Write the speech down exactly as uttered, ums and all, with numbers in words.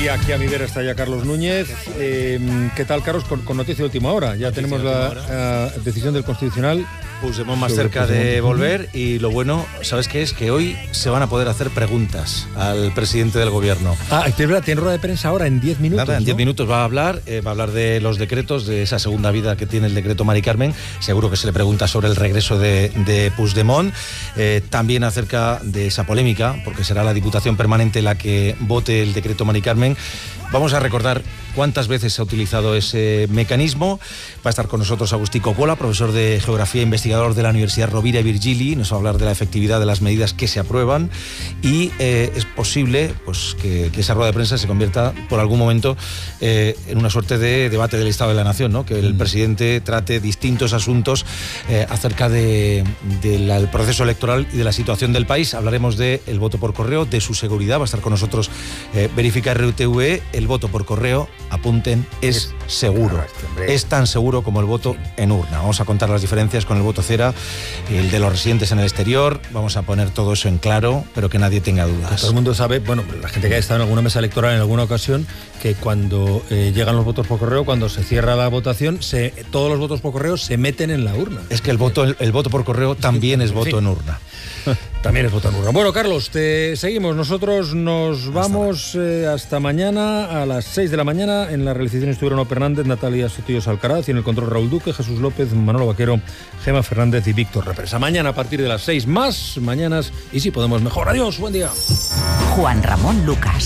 Y aquí a mi vera está ya Carlos Núñez. Eh, ¿Qué tal, Carlos? Con, con noticia de última hora. Ya Noticia tenemos la uh, decisión del Constitucional. Puigdemont más cerca de volver, y lo bueno, ¿sabes qué es? Que hoy se van a poder hacer preguntas al presidente del gobierno. Ah, es verdad, tiene rueda de prensa ahora en diez minutos. Nada, en diez ¿no? minutos va a hablar, eh, va a hablar de los decretos, de esa segunda vida que tiene el decreto Mari Carmen. Seguro que se le pregunta sobre el regreso de, de Puigdemont, eh, también acerca de esa polémica, porque será la Diputación Permanente la que vote el decreto Mari Carmen. Vamos a recordar cuántas veces se ha utilizado ese mecanismo. Va a estar con nosotros Agustí Coppola, profesor de Geografía e investigador de la Universidad Rovira i Virgili. Nos va a hablar de la efectividad de las medidas que se aprueban, y eh, es posible pues, que, que esa rueda de prensa se convierta por algún momento eh, en una suerte de debate del Estado de la Nación, ¿no? Que el mm. presidente trate distintos asuntos eh, acerca del de de proceso electoral y de la situación del país. Hablaremos del voto por correo, de su seguridad. Va a estar con nosotros eh, Verifica R U T V E. El voto por correo, apunten, es seguro. Es tan seguro como el voto en urna. Vamos a contar las diferencias con el voto cera, el de los residentes en el exterior. Vamos a poner todo eso en claro, pero que nadie tenga dudas. Que todo el mundo sabe, bueno, la gente que ha estado en alguna mesa electoral en alguna ocasión, que cuando eh, llegan los votos por correo, cuando se cierra la votación, se, todos los votos por correo se meten en la urna. Es que el voto, el, el voto por correo también es voto en urna. También es voto en urna. Bueno, Carlos, te seguimos. Nosotros nos vamos eh, hasta mañana a las seis de la mañana. En la realización estuvieron Ope Hernández, Natalia Sotillos Alcaraz, y en el control Raúl Duque, Jesús López, Manolo Vaquero, Gema Fernández y Víctor Represa. Mañana a partir de las seis, más mañanas, y si podemos mejor. Adiós, buen día. Juan Ramón Lucas.